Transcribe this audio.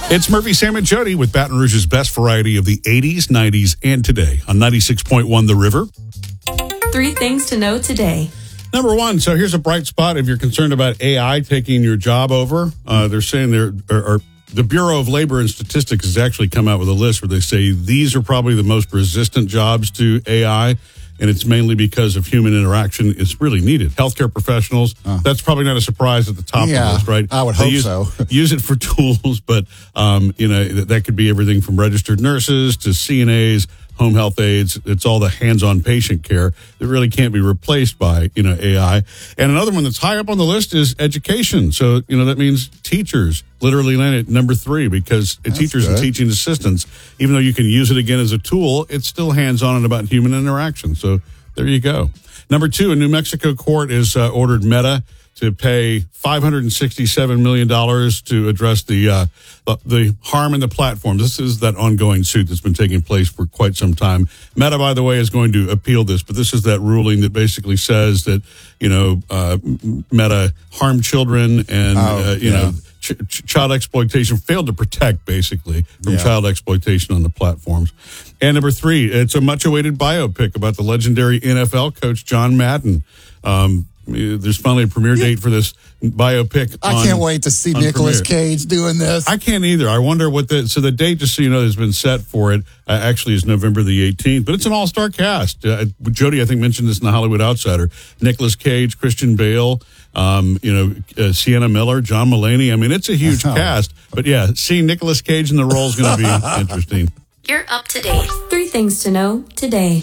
It's Murphy, Sam, and Jody with Baton Rouge's best variety of the 80s, 90s, and today on 96.1 The River. 3 things to know today. Number one, so here's a bright spot if you're concerned about AI taking your job over. They're saying the Bureau of Labor and Statistics has actually come out with a list where they say these are probably the most resistant jobs to AI, and it's mainly because of human interaction. It's really needed. Healthcare professionals, that's probably not a surprise at the top of the list, right? I would hope so. Use it for tools, but that could be everything from registered nurses to CNAs, home health aides. It's all the hands-on patient care that really can't be replaced by, AI. And another one that's high up on the list is education. So, that means teachers literally land at number 3 because teachers and teaching assistants, even though you can use it again as a tool, it's still hands-on and about human interaction. So there you go. Number 2, a New Mexico court has ordered Meta to pay $567 million to address the harm in the platform. This is that ongoing suit that's been taking place for quite some time. Meta, by the way, is going to appeal this, but this is that ruling that basically says that, Meta harmed children and, child exploitation, failed to protect, basically, from child exploitation on the platforms. And number 3, it's a much-awaited biopic about the legendary NFL coach John Madden. There's finally a premiere date for this biopic. I can't wait to see Nicolas Cage doing this. I can't either. I wonder what the date, just so you know, has been set for it, actually is November the 18th, but it's an all-star cast. Jody, I think, mentioned this in the Hollywood Outsider. Nicolas Cage, Christian Bale, Sienna Miller, John Mulaney. I mean, it's a huge cast, but seeing Nicolas Cage in the role is going to be interesting. You're up to date. 3 things to know today.